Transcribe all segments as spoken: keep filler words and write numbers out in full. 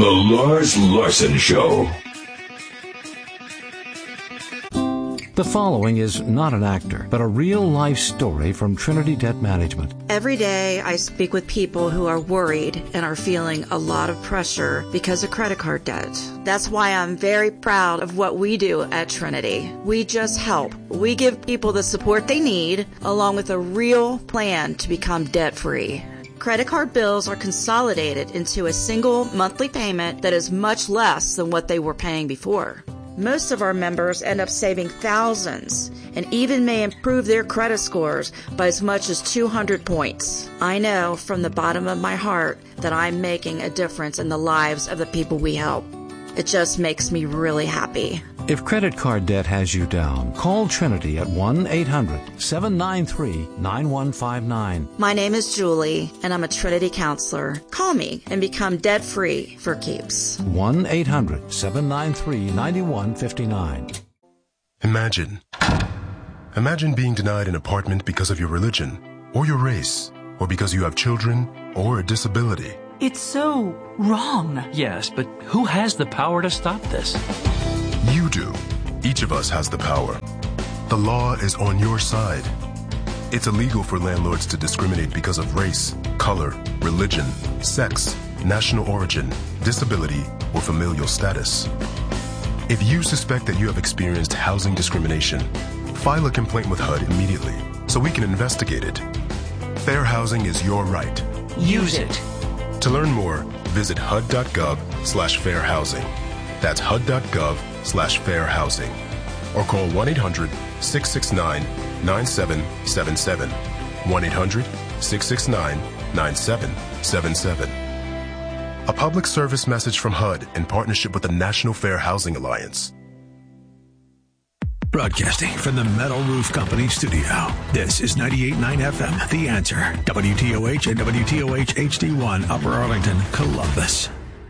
The Lars Larson Show. The following is not an actor, but a real-life story from Trinity Debt Management. Every day I speak with people who are worried and are feeling a lot of pressure because of credit card debt. That's why I'm very proud of what we do at Trinity. We just help. We give people the support they need, along with a real plan to become debt-free. Credit card bills are consolidated into a single monthly payment that is much less than what they were paying before. Most of our members end up saving thousands and even may improve their credit scores by as much as two hundred points. I know from the bottom of my heart that I'm making a difference in the lives of the people we help. It just makes me really happy. If credit card debt has you down, call Trinity at one eight hundred seven nine three nine one five nine. My name is Julie, and I'm a Trinity counselor. Call me and become debt-free for keeps. one eight hundred seven nine three nine one five nine. Imagine. Imagine being denied an apartment because of your religion, or your race, or because you have children, or a disability. It's so wrong. Yes, but who has the power to stop this? You do. Each of us has the power. The law is on your side. It's illegal for landlords to discriminate because of race, color, religion, sex, national origin, disability, or familial status. If you suspect that you have experienced housing discrimination, file a complaint with H U D immediately so we can investigate it. Fair housing is your right. Use it. To learn more, visit H U D dot gov slash fair housing. That's H U D dot gov slash fair housing. Or call one eight hundred six six nine nine seven seven seven. one eight hundred six six nine nine seven seven seven. A public service message from H U D in partnership with the National Fair Housing Alliance. Broadcasting from the Metal Roof Company studio. This is ninety-eight point nine F M, The Answer, W T O H and W T O H H D one, Upper Arlington, Columbus.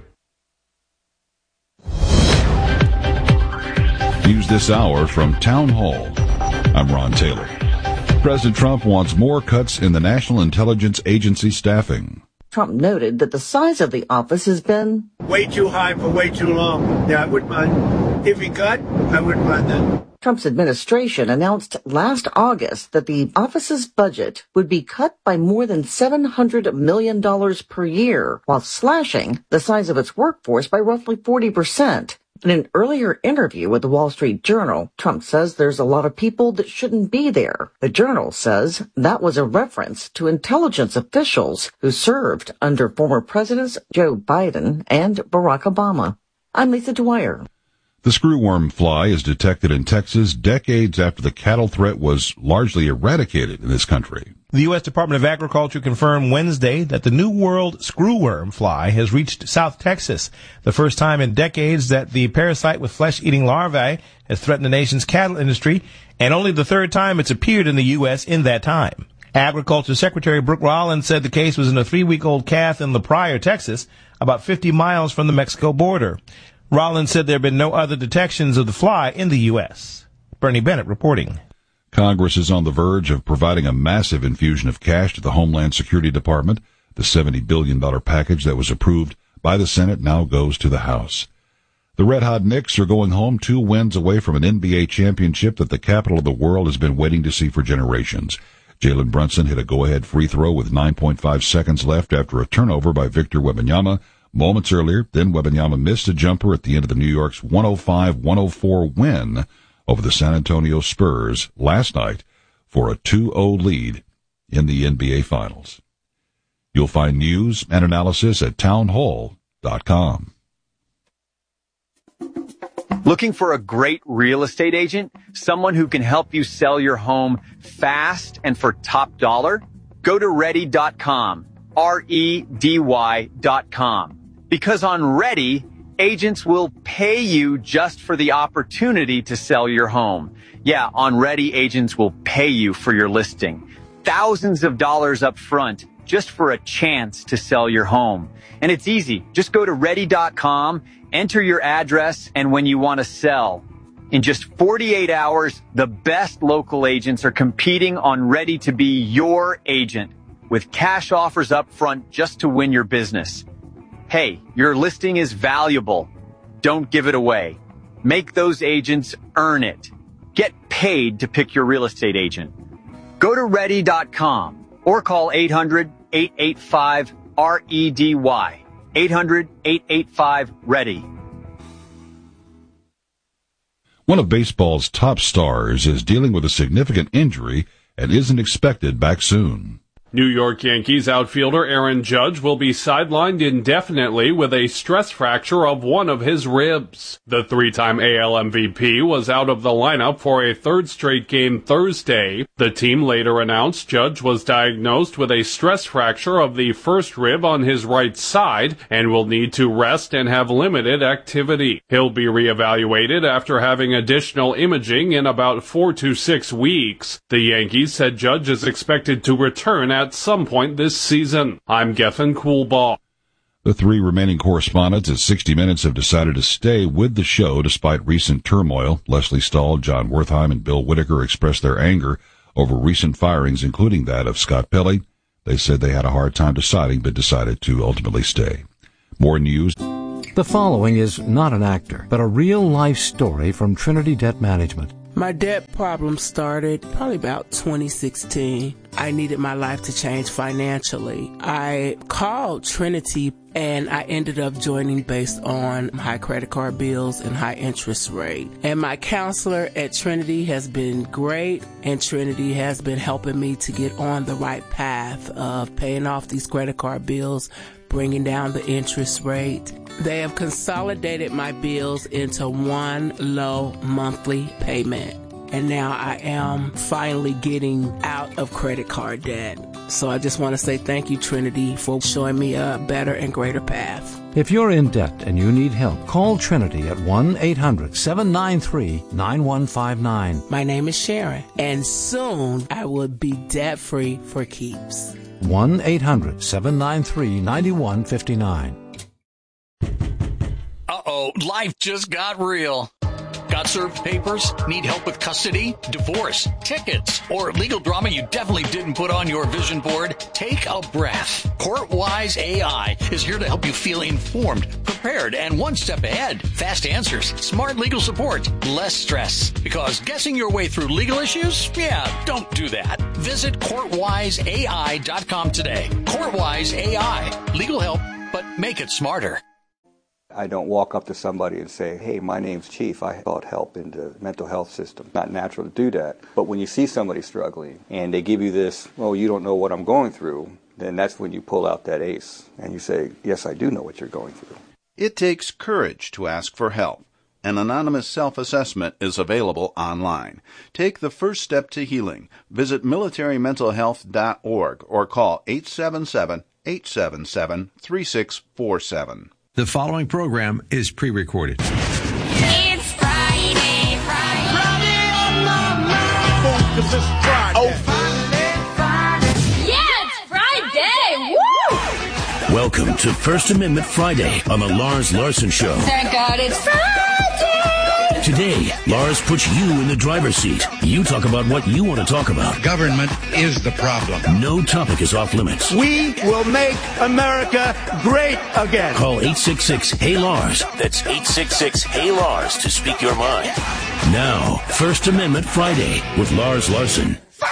News this hour from Town Hall. I'm Ron Taylor. President Trump wants more cuts in the National Intelligence Agency staffing. Trump noted that the size of the office has been way too high for way too long. Yeah, I wouldn't mind. If he cut, I wouldn't mind that. Trump's administration announced last August that the office's budget would be cut by more than seven hundred million dollars per year, while slashing the size of its workforce by roughly forty percent. In an earlier interview with the Wall Street Journal, Trump says there's a lot of people that shouldn't be there. The Journal says that was a reference to intelligence officials who served under former presidents Joe Biden and Barack Obama. I'm Lisa Dwyer. The screwworm fly is detected in Texas decades after the cattle threat was largely eradicated in this country. The U S Department of Agriculture confirmed Wednesday that the New World screwworm fly has reached South Texas, the first time in decades that the parasite with flesh-eating larvae has threatened the nation's cattle industry, and only the third time it's appeared in the U S in that time. Agriculture Secretary Brooke Rollins said the case was in a three-week-old calf in La Pryor, Texas, about fifty miles from the Mexico border. Rollins said there have been no other detections of the fly in the U S. Bernie Bennett reporting. Congress is on the verge of providing a massive infusion of cash to the Homeland Security Department. The seventy billion dollars package that was approved by the Senate now goes to the House. The Red Hot Knicks are going home two wins away from an N B A championship that the capital of the world has been waiting to see for generations. Jalen Brunson hit a go-ahead free throw with nine point five seconds left after a turnover by Victor Wembanyama moments earlier. Then Wembanyama missed a jumper at the end of the New York's one oh five one oh four win over the San Antonio Spurs last night for a two oh lead in the N B A Finals. You'll find news and analysis at town hall dot com. Looking for a great real estate agent? Someone who can help you sell your home fast and for top dollar? Go to ready dot com, R E D Y dot com. Because on Ready, agents will pay you just for the opportunity to sell your home. Yeah, on Ready, agents will pay you for your listing. Thousands of dollars up front just for a chance to sell your home. And it's easy. Just go to ready dot com, enter your address, and when you want to sell. In just forty-eight hours, the best local agents are competing on Ready to be your agent with cash offers up front just to win your business. Hey, your listing is valuable. Don't give it away. Make those agents earn it. Get paid to pick your real estate agent. Go to ready dot com or call eight hundred, eight eight five, R E D Y. eight hundred, eight eight five, READY. One of baseball's top stars is dealing with a significant injury and isn't expected back soon. New York Yankees outfielder Aaron Judge will be sidelined indefinitely with a stress fracture of one of his ribs. The three-time A L M V P was out of the lineup for a third straight game Thursday. The team later announced Judge was diagnosed with a stress fracture of the first rib on his right side and will need to rest and have limited activity. He'll be reevaluated after having additional imaging in about four to six weeks. The Yankees said Judge is expected to return at some point this season. I'm Gethin Coolbaugh. The three remaining correspondents at sixty minutes have decided to stay with the show despite recent turmoil. Leslie Stahl, John Wertheim, and Bill Whitaker expressed their anger over recent firings, including that of Scott Pelley. They said they had a hard time deciding, but decided to ultimately stay. More news. The following is not an actor, but a real-life story from Trinity Debt Management. My debt problem started probably about twenty sixteen. I needed my life to change financially. I called Trinity and I ended up joining based on high credit card bills and high interest rate. And my counselor at Trinity has been great, and Trinity has been helping me to get on the right path of paying off these credit card bills, bringing down the interest rate. They have consolidated my bills into one low monthly payment. And now I am finally getting out of credit card debt. So I just want to say thank you, Trinity, for showing me a better and greater path. If you're in debt and you need help, call Trinity at one eight hundred, seven nine three, nine one five nine. My name is Sharon, and soon I will be debt-free for keeps. one eight hundred, seven nine three, nine one five nine. Uh-oh, life just got real. Got served papers? Need help with custody, divorce, tickets, or legal drama you definitely didn't put on your vision board? Take a breath. CourtWise A I is here to help you feel informed, prepared, and one step ahead. Fast answers, smart legal support, less stress. Because guessing your way through legal issues? Yeah, don't do that. Visit court wise A I dot com today. CourtWise A I. Legal help, but make it smarter. I don't walk up to somebody and say, hey, my name's Chief. I brought help in the mental health system. Not natural to do that. But when you see somebody struggling and they give you this, well, you don't know what I'm going through, then that's when you pull out that ace and you say, yes, I do know what you're going through. It takes courage to ask for help. An anonymous self-assessment is available online. Take the first step to healing. Visit military mental health dot org or call eight seven seven, eight seven seven, three six four seven. The following program is pre-recorded. It's Friday, Friday. Friday on my mind. Because it's Friday. Oh, Friday, Friday. Yeah, it's Friday. Woo! Welcome to First Amendment Friday on the Lars Larson Show. Thank God it's Friday. Today, Lars puts you in the driver's seat. You talk about what you want to talk about. Government is the problem. No topic is off limits. We will make America great again. Call eight six six, H E Y, Lars. That's eight six six, H E Y, Lars to speak your mind. Now, First Amendment Friday with Lars Larson.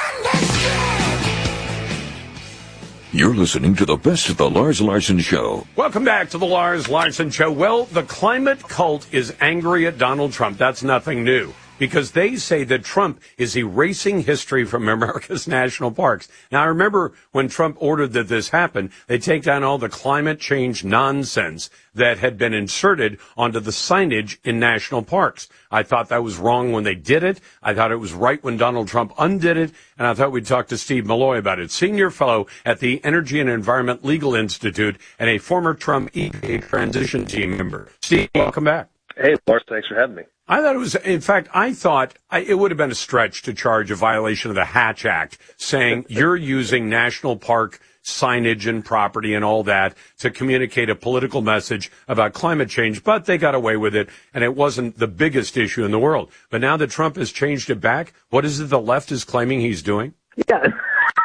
You're listening to the best of the Lars Larson Show. Welcome back to the Lars Larson Show. Well, the climate cult is angry at Donald Trump. That's nothing new, because they say that Trump is erasing history from America's national parks. Now, I remember when Trump ordered that this happen, they take down all the climate change nonsense that had been inserted onto the signage in national parks. I thought that was wrong when they did it. I thought it was right when Donald Trump undid it. And I thought we'd talk to Steve Malloy about it, senior fellow at the Energy and Environment Legal Institute and a former Trump E P A transition team member. Steve, welcome back. Hey, Lars, thanks for having me. I thought it was, in fact, I thought I, it would have been a stretch to charge a violation of the Hatch Act, saying you're using national park signage and property and all that to communicate a political message about climate change, but they got away with it, and it wasn't the biggest issue in the world. But now that Trump has changed it back, what is it the left is claiming he's doing? Yeah.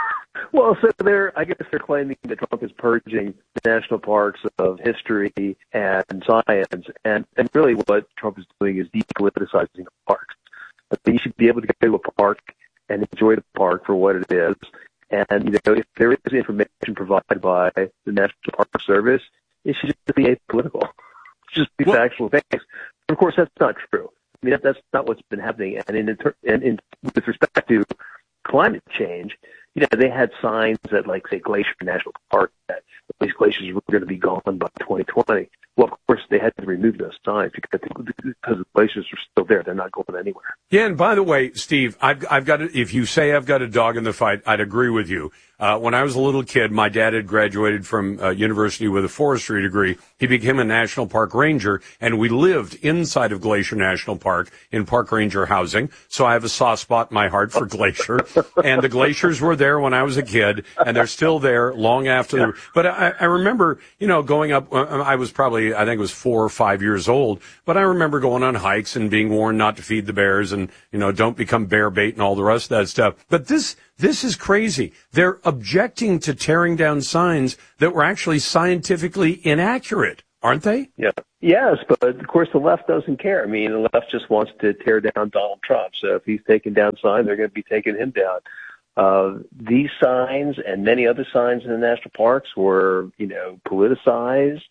Well, so they're, I guess they're claiming that Trump is purging the national parks of history and science, and, and really what Trump is doing is depoliticizing the parks. You should be able to go to a park and enjoy the park for what it is. And, you know, if there is information provided by the National Park Service, it should just be apolitical. Just be well, factual things. Of course, that's not true. I mean, that, that's not what's been happening. And in, and in, with respect to climate change, you know, they had signs at, like, say, Glacier National Park that these glaciers were going to be gone by twenty twenty. Well, of course, they had to remove those signs because, because the glaciers are still there. They're not going anywhere. Yeah, and by the way, Steve, I've, I've got to, if you say I've got a dog in the fight, I'd agree with you. Uh, when I was a little kid, my dad had graduated from uh, university with a forestry degree. He became a national park ranger, and we lived inside of Glacier National Park in park ranger housing. So I have a soft spot in my heart for Glacier. And the glaciers were there when I was a kid, and they're still there long after. The, but I, I remember, you know, going up. Uh, I was probably, I think it was four or five years old. But I remember going on hikes and being warned not to feed the bears, and you know, don't become bear bait and all the rest of that stuff. But this. This is crazy. They're objecting to tearing down signs that were actually scientifically inaccurate, aren't they? Yeah. Yes, but of course the left doesn't care. I mean, the left just wants to tear down Donald Trump. So if he's taking down signs, they're going to be taking him down. Uh, these signs and many other signs in the national parks were, you know, politicized,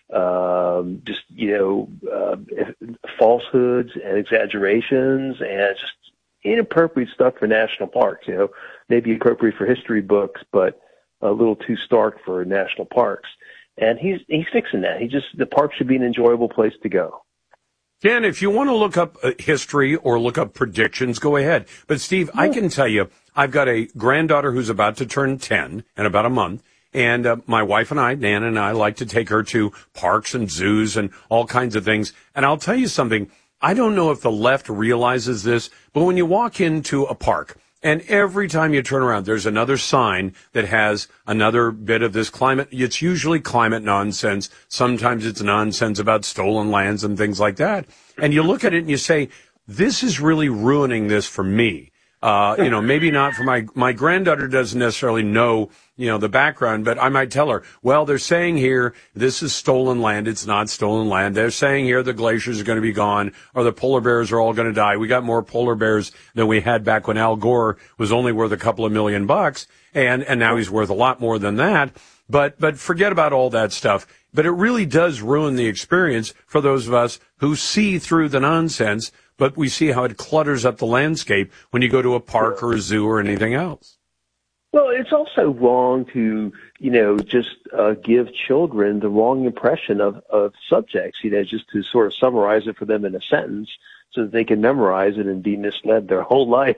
um, just, you know, uh, falsehoods and exaggerations and just inappropriate stuff for national parks, you know, maybe appropriate for history books, but a little too stark for national parks. And he's he's fixing that. He just the park should be an enjoyable place to go. Dan, if you want to look up uh, history or look up predictions, go ahead. But Steve, yeah. I can tell you, I've got a granddaughter who's about to turn ten in about a month. And uh, my wife and I, Nana and I, like to take her to parks and zoos and all kinds of things. And I'll tell you something. I don't know if the left realizes this, but when you walk into a park and every time you turn around, there's another sign that has another bit of this climate. It's usually climate nonsense. Sometimes it's nonsense about stolen lands and things like that. And you look at it and you say, this is really ruining this for me. Uh, you know, maybe not for my, my granddaughter doesn't necessarily know, you know, the background, but I might tell her, well, they're saying here, this is stolen land. It's not stolen land. They're saying here the glaciers are going to be gone or the polar bears are all going to die. We got more polar bears than we had back when Al Gore was only worth a couple of million bucks. And, and now he's worth a lot more than that. But, but forget about all that stuff. But it really does ruin the experience for those of us who see through the nonsense, but we see how it clutters up the landscape when you go to a park or a zoo or anything else. Well, it's also wrong to, you know, just uh, give children the wrong impression of, of subjects, you know, just to sort of summarize it for them in a sentence so that they can memorize it and be misled their whole life.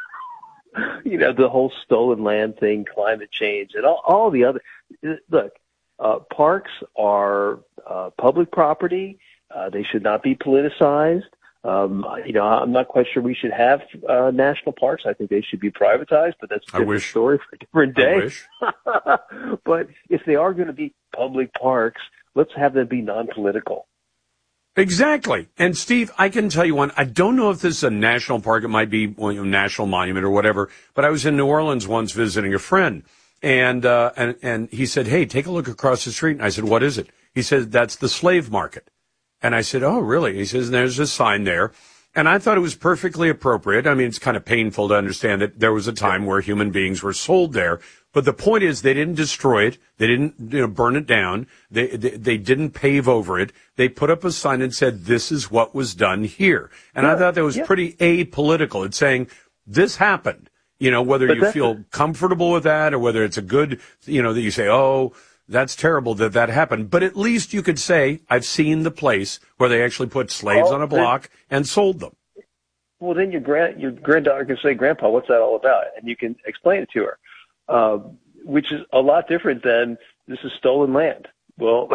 You know, the whole stolen land thing, climate change, and all, all the other. Look, uh, parks are uh, public property. Uh, they should not be politicized. Um, you know, I'm not quite sure we should have uh, national parks. I think they should be privatized, but that's a different wish. story for a different day. I wish. But if they are going to be public parks, let's have them be non-political. Exactly. And Steve, I can tell you one. I don't know if this is a national park. It might be well, you know, national monument or whatever. But I was in New Orleans once visiting a friend, and uh, and and he said, "Hey, take a look across the street." And I said, "What is it?" He said, "That's the slave market." And I said, "Oh, really?" He says, "There's a sign there." And I thought it was perfectly appropriate. I mean, it's kind of painful to understand that there was a time where human beings were sold there. But the point is they didn't destroy it. They didn't, you know, burn it down. They, they, they didn't pave over it. They put up a sign and said, this is what was done here. And yeah, I thought that was yeah. pretty apolitical. It's saying this happened, you know, whether but you feel comfortable with that or whether it's a good, you know, that you say, oh, that's terrible that that happened. But at least you could say, I've seen the place where they actually put slaves oh, on a block then, and sold them. Well, then your grand, your granddaughter can say, Grandpa, what's that all about? And you can explain it to her. Uh, which is a lot different than this is stolen land. Well,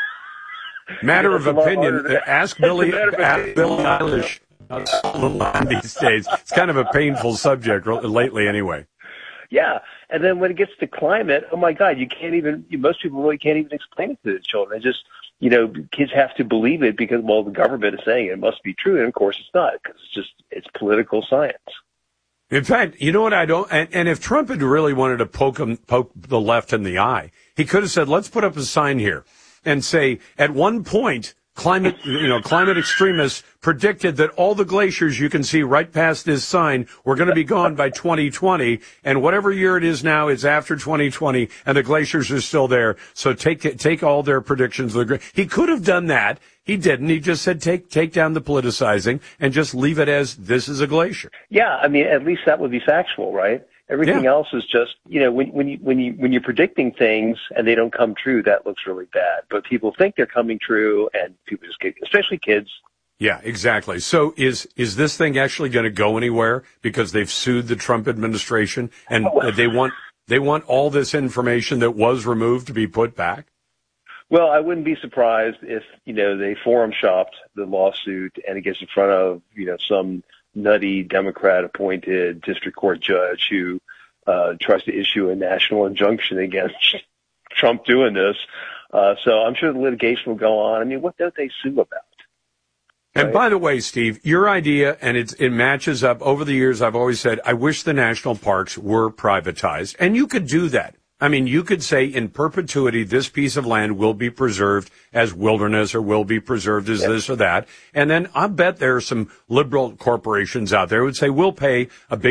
matter of opinion. Ask Billy, ask Billie Eilish about stolen land these days. It's kind of a painful subject lately, anyway. Yeah, and then when it gets to climate, oh my God, you can't even. You, most people really can't even explain it to the children. It just, you know, kids have to believe it because well, the government is saying it, it must be true, and of course it's not because it's just it's political science. In fact, you know what I don't, and, and if Trump had really wanted to poke him, poke the left in the eye, he could have said, let's put up a sign here and say, at one point, climate, you know, climate extremists predicted that all the glaciers you can see right past this sign were going to be gone by twenty twenty, and whatever year it is now, it's after twenty twenty, and the glaciers are still there. So take take all their predictions. He could have done that. He didn't. He just said take take down the politicizing and just leave it as this is a glacier. Yeah, I mean, at least that would be factual, right? Everything Yeah. else is just, you know, when, when you when you when you're predicting things and they don't come true, that looks really bad. But people think they're coming true, and people just get, especially kids. Yeah, exactly. So is is this thing actually going to go anywhere because they've sued the Trump administration and they want they want all this information that was removed to be put back? Well, I wouldn't be surprised if, you know, they forum shopped the lawsuit and it gets in front of, you know, some nutty Democrat-appointed district court judge who uh, tries to issue a national injunction against Trump doing this. Uh, so I'm sure the litigation will go on. I mean, what don't they sue about? And by the way, Steve, your idea, and it's, it matches up. Over the years, I've always said, I wish the national parks were privatized. And you could do that. I mean, you could say in perpetuity, this piece of land will be preserved as wilderness or will be preserved as this or that. And then I bet there are some liberal corporations out there who would say, we'll pay a big